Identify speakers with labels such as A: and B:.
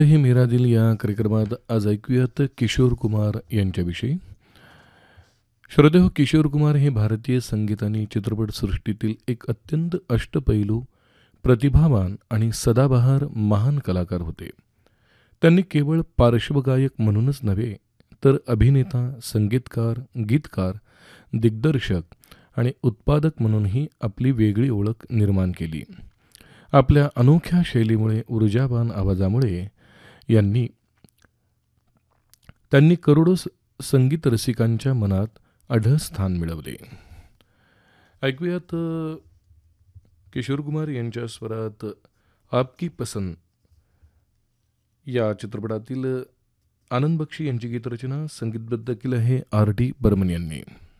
A: हे मेरा दिल या कार्यक्रमात आज ऐकूयात किशोर कुमार यांच्याविषयी. श्रोतेहो, किशोर कुमार हे भारतीय संगीत आणि चित्रपटसृष्टीतील एक अत्यंत अष्टपैलू, प्रतिभावान आणि सदाबहार महान कलाकार होते. त्यांनी केवळ पार्श्वगायक म्हणूनच नव्हे, तर अभिनेता, संगीतकार, गीतकार, दिग्दर्शक आणि उत्पादक म्हणूनही आपली वेगळी ओळख निर्माण केली. आपल्या अनोख्या शैलीमुळे, ऊर्जावान आवाजामुळे यांनी त्यांनी करोडो संगीत रसिकांच्या मनात अढळ स्थान मिळवले. ऐकूयात किशोर कुमार यांच्या स्वरात आपकी पसंद या चित्रपटातील आनंद बक्षी यांची गीतरचना, संगीतबद्ध केलं आहे आर डी बर्मन यांनी.